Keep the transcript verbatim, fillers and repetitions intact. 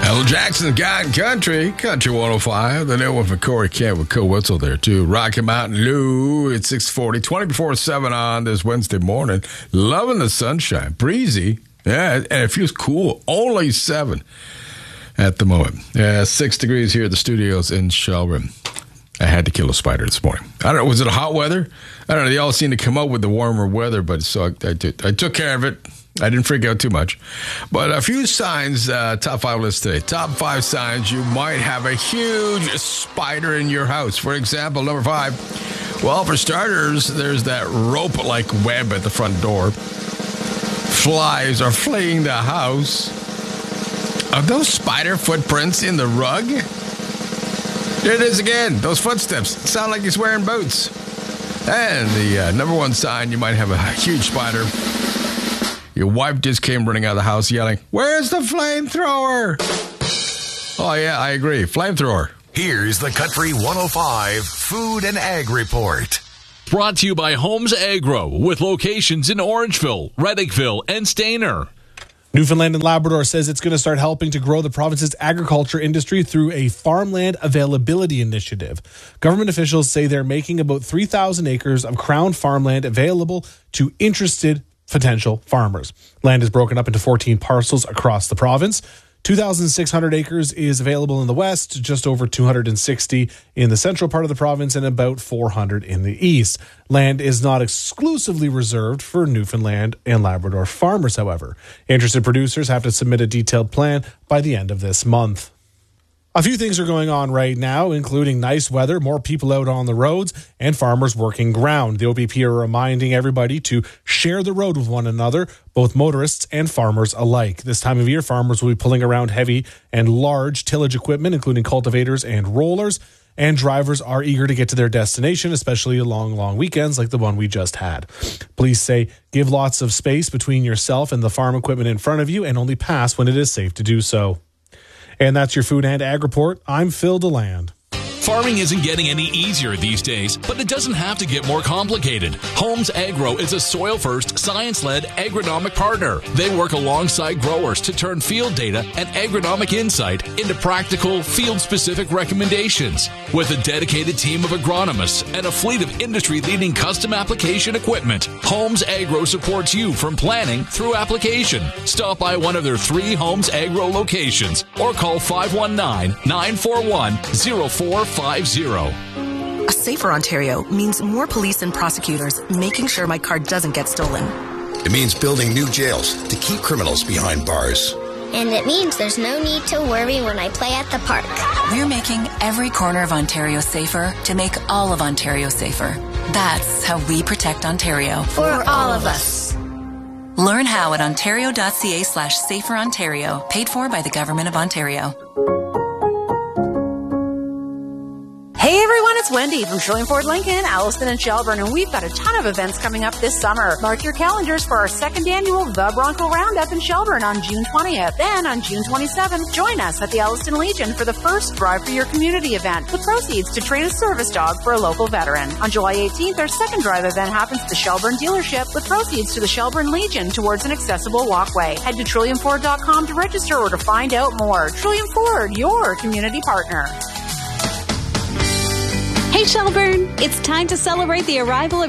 Al Jackson, God Country, Country one oh five. The new one for Corey Kent with Co Whistle there, too. Rocky Mountain Lou at six forty, twenty before seven on this Wednesday morning. Loving the sunshine. Breezy. Yeah, and it feels cool. Only seven at the moment. Yeah, six degrees here at the studios in Shelburne. I had to kill a spider this morning. I don't know. Was it a hot weather? I don't know. They all seem to come up with the warmer weather, but so I, I, did, I took care of it. I didn't freak out too much. But a few signs, uh, top five list today. Top five signs you might have a huge spider in your house. For example, number five. Well, for starters, there's that rope-like web at the front door. Flies are fleeing the house. Are those spider footprints in the rug? There it is again. Those footsteps sound like he's wearing boots. And the uh, number one sign you might have a huge spider. Your wife just came running out of the house yelling, "Where's the flamethrower?" Oh, yeah, I agree. Flamethrower. Here's the Country one oh five Food and Ag Report. Brought to you by Homes Agro with locations in Orangeville, Reddickville, and Stayner. Newfoundland and Labrador says it's going to start helping to grow the province's agriculture industry through a farmland availability initiative. Government officials say they're making about three thousand acres of crown farmland available to interested potential farmers. Land is broken up into fourteen parcels across the province. two thousand six hundred acres is available in the west, just over two hundred sixty in the central part of the province, and about four hundred in the east. Land is not exclusively reserved for Newfoundland and Labrador farmers, however. Interested producers have to submit a detailed plan by the end of this month. A few things are going on right now, including nice weather, more people out on the roads, and farmers working ground. The O B P are reminding everybody to share the road with one another, both motorists and farmers alike. This time of year, farmers will be pulling around heavy and large tillage equipment, including cultivators and rollers, and drivers are eager to get to their destination, especially along long weekends like the one we just had. Police say give lots of space between yourself and the farm equipment in front of you, and only pass when it is safe to do so. And that's your Food and Ag Report. I'm Phil DeLand. Farming isn't getting any easier these days, but it doesn't have to get more complicated. Homes Agro is a soil-first, science-led agronomic partner. They work alongside growers to turn field data and agronomic insight into practical, field-specific recommendations. With a dedicated team of agronomists and a fleet of industry-leading custom application equipment, Homes Agro supports you from planning through application. Stop by one of their three Homes Agro locations or call five one nine, nine four one, zero four five zero. A safer Ontario means more police and prosecutors making sure my car doesn't get stolen. It means building new jails to keep criminals behind bars. And it means there's no need to worry when I play at the park. We're making every corner of Ontario safer to make all of Ontario safer. That's how we protect Ontario. For all of us. Learn how at ontario.ca slash safer Ontario. Paid for by the Government of Ontario. Hey everyone, it's Wendy from Trillium Ford Lincoln, Alliston and Shelburne, and we've got a ton of events coming up this summer. Mark your calendars for our second annual The Bronco Roundup in Shelburne on June twentieth. Then on June twenty-seventh, join us at the Alliston Legion for the first Drive for Your Community event. The proceeds to train a service dog for a local veteran. On July eighteenth, our second Drive event happens at the Shelburne dealership with proceeds to the Shelburne Legion towards an accessible walkway. Head to trillium ford dot com to register or to find out more. Trillium Ford, your community partner. Hey Shelburne, it's time to celebrate the arrival of